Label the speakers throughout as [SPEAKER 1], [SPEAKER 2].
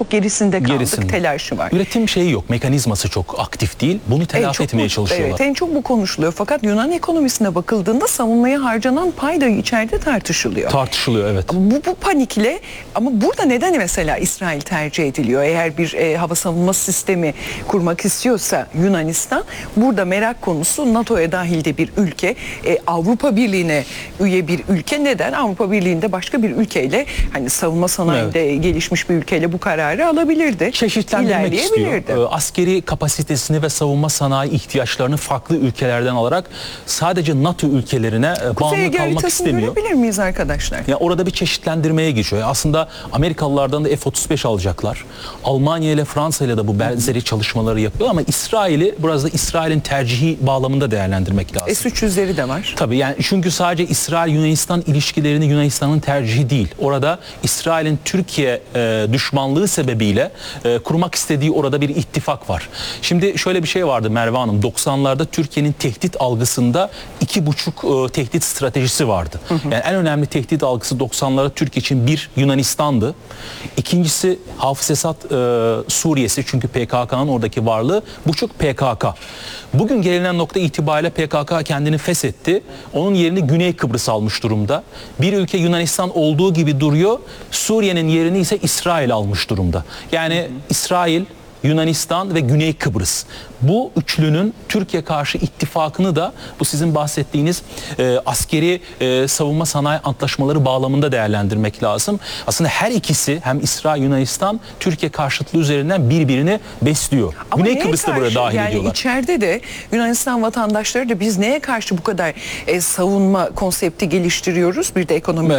[SPEAKER 1] çok gerisinde kaldık telaşı var.
[SPEAKER 2] Üretim şeyi yok, mekanizması çok aktif değil. Bunu telafi etmeye çalışıyorlar.
[SPEAKER 1] Evet, en çok bu konuşuluyor. Fakat Yunan ekonomisine bakıldığında savunmaya harcanan pay da içeride tartışılıyor.
[SPEAKER 2] Tartışılıyor, evet.
[SPEAKER 1] Bu panikle, ama burada neden mesela İsrail tercih ediliyor? Eğer bir hava savunma sistemi kurmak istiyorsa Yunanistan, burada merak konusu NATO'ya dahilde bir ülke, Avrupa Birliği'ne üye bir ülke. Neden? Avrupa Birliği'nde başka bir ülkeyle, hani savunma sanayinde gelişmiş bir ülkeyle bu kararı alabilirdi.
[SPEAKER 2] Çeşitlendirmek istiyor. Askeri kapasitesini ve savunma sanayi ihtiyaçlarını farklı ülkelerden alarak sadece NATO ülkelerine bağımlı kalmak istemiyor.
[SPEAKER 1] Görebilir miyiz arkadaşlar?
[SPEAKER 2] Yani orada bir çeşitlendirmeye geçiyor. Aslında Amerikalılardan da F-35 alacaklar. Almanya ile Fransa ile de bu benzeri çalışmaları yapıyor ama İsrail'i biraz da İsrail'in tercihi bağlamında değerlendirmek lazım.
[SPEAKER 1] S-300'leri de var.
[SPEAKER 2] Tabii, yani çünkü sadece İsrail-Yunanistan ilişkilerini Yunanistan'ın tercihi değil. Orada İsrail'in Türkiye düşmanlığı sebebiyle kurmak istediği orada bir ittifak var. Şimdi şöyle bir şey vardı Merve Hanım. 90'larda Türkiye'nin tehdit algısında 2,5 tehdit stratejisi vardı. Yani en önemli tehdit algısı 90'larda Türkiye için bir Yunanistan'dı. İkincisi Hafız Esad Suriye'si, çünkü PKK'nın oradaki varlığı, buçuk PKK. Bugün gelinen nokta itibariyle PKK kendini feshetti. Onun yerini Güney Kıbrıs almış durumda. Bir ülke Yunanistan olduğu gibi duruyor. Suriye'nin yerini ise İsrail almış durumda. Yani İsrail, Yunanistan ve Güney Kıbrıs. Bu üçlünün Türkiye karşı ittifakını da bu sizin bahsettiğiniz askeri savunma sanayi antlaşmaları bağlamında değerlendirmek lazım. Aslında her ikisi, hem İsrail, Yunanistan, Türkiye karşıtlığı üzerinden birbirini besliyor.
[SPEAKER 1] Ama
[SPEAKER 2] Güney Kıbrıs'ı da burada dahil ediyorlar.
[SPEAKER 1] Yani içeride de Yunanistan vatandaşları da biz neye karşı bu kadar savunma konsepti geliştiriyoruz? Bir de ekonomik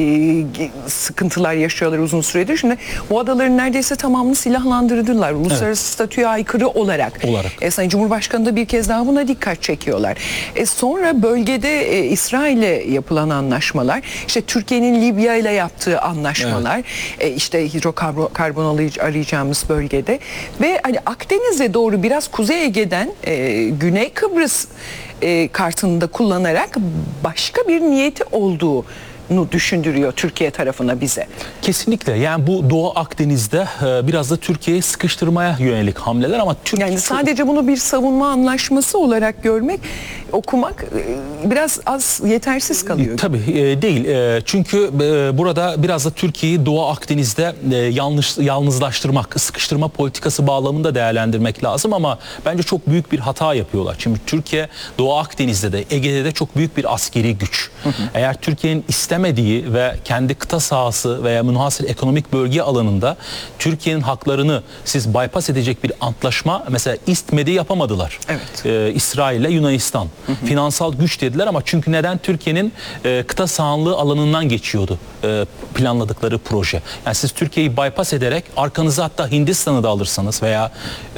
[SPEAKER 1] sıkıntılar yaşıyorlar uzun süredir. Şimdi bu adaların neredeyse tamamını silahlandırdılar. Uluslararası statüye aykırı olarak. Sayın Cumhurbaşkanı da bir kez daha buna dikkat çekiyorlar. Sonra bölgede İsrail'le yapılan anlaşmalar, işte Türkiye'nin Libya ile yaptığı anlaşmalar, işte hidrokarbon arayacağımız bölgede ve hani Akdeniz'e doğru biraz Kuzey Ege'den Güney Kıbrıs kartını da kullanarak başka bir niyeti olduğu düşündürüyor Türkiye tarafına bize.
[SPEAKER 2] Kesinlikle. Yani bu Doğu Akdeniz'de biraz da Türkiye'yi sıkıştırmaya yönelik hamleler, ama Türkiye...
[SPEAKER 1] Yani sadece bunu bir savunma anlaşması olarak görmek, okumak biraz az yetersiz kalıyor.
[SPEAKER 2] Tabii değil. Çünkü burada biraz da Türkiye'yi Doğu Akdeniz'de yalnızlaştırmak, sıkıştırma politikası bağlamında değerlendirmek lazım, ama bence çok büyük bir hata yapıyorlar. Çünkü Türkiye Doğu Akdeniz'de de Ege'de de çok büyük bir askeri güç. Eğer Türkiye'nin istemediği ve kendi kıta sahası veya münhasır ekonomik bölge alanında Türkiye'nin haklarını siz bypass edecek bir antlaşma, mesela İSTMED'i yapamadılar. İsrail ile Yunanistan. Finansal güç dediler, ama çünkü neden? Türkiye'nin kıta sahanlığı alanından geçiyordu planladıkları proje. Yani siz Türkiye'yi bypass ederek arkanıza hatta Hindistan'ı da alırsanız veya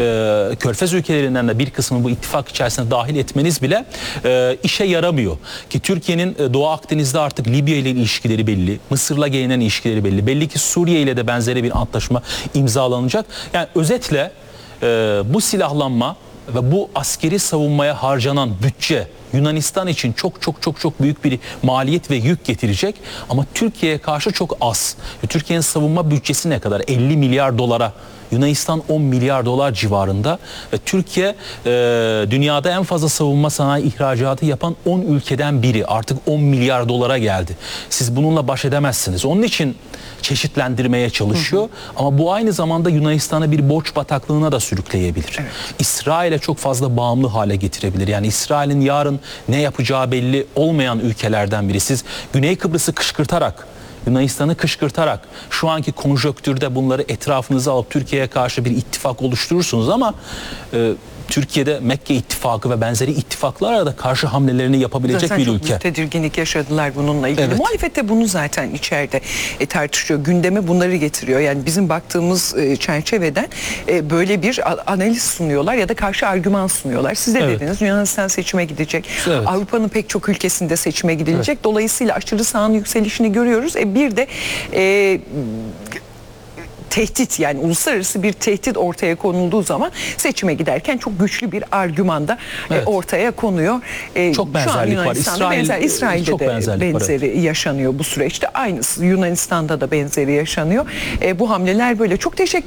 [SPEAKER 2] Körfez ülkelerinden de bir kısmını bu ittifak içerisine dahil etmeniz bile işe yaramıyor. Ki Türkiye'nin Doğu Akdeniz'de artık Libya ile ilişkileri belli, Mısır'la gelinen ilişkileri belli. Belli ki Suriye ile de benzeri bir antlaşma imzalanacak. Yani özetle bu silahlanma ve bu askeri savunmaya harcanan bütçe Yunanistan için çok büyük bir maliyet ve yük getirecek, ama Türkiye'ye karşı çok az. Türkiye'nin savunma bütçesi ne kadar? 50 milyar dolara. Yunanistan 10 milyar dolar civarında ve Türkiye dünyada en fazla savunma sanayi ihracatı yapan 10 ülkeden biri. Artık 10 milyar dolara geldi. Siz bununla baş edemezsiniz. Onun için çeşitlendirmeye çalışıyor. Ama bu aynı zamanda Yunanistan'ı bir borç bataklığına da sürükleyebilir. İsrail'e çok fazla bağımlı hale getirebilir. Yani İsrail'in yarın ne yapacağı belli olmayan ülkelerden biri. Siz Güney Kıbrıs'ı kışkırtarak, Yunanistan'ı kışkırtarak şu anki konjonktürde bunları etrafınıza alıp Türkiye'ye karşı bir ittifak oluşturursunuz, ama Türkiye'de Mekke ittifakı ve benzeri ittifaklara da karşı hamlelerini yapabilecek
[SPEAKER 1] zaten
[SPEAKER 2] bir ülke.
[SPEAKER 1] Zaten çok tedirginlik yaşadılar bununla ilgili. Muhalefet de bunu zaten içeride tartışıyor. Gündeme bunları getiriyor. Yani bizim baktığımız çerçeveden böyle bir analiz sunuyorlar ya da karşı argüman sunuyorlar. Siz de dediniz, Yunanistan seçime gidecek. Avrupa'nın pek çok ülkesinde seçime gidilecek. Dolayısıyla aşırı sağın yükselişini görüyoruz. Bir de tehdit, yani uluslararası bir tehdit ortaya konulduğu zaman seçime giderken çok güçlü bir argüman da ortaya konuyor.
[SPEAKER 2] Çok benzerlik var.
[SPEAKER 1] İsrail'de de benzeri yaşanıyor bu süreçte. Aynısı Yunanistan'da da benzeri yaşanıyor. Bu hamleler böyle. Çok teşekkür